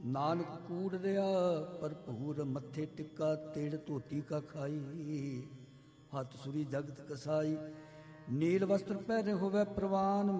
नानक कूड़ रहा भरपूर, मत्थे टिक्का तेड़ धोती का खाई। हथ सुरी जगत कसाई, नील वस्त्र पहरे होवे प्रवान,